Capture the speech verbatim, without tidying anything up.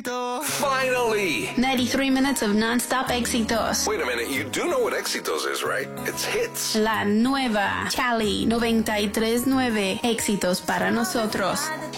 éxito. Finally! ninety-three minutes of non-stop éxitos. Wait a minute, you do know what Éxitos is, right? It's hits. La nueva Cali noventa y tres nueve éxitos para nosotros.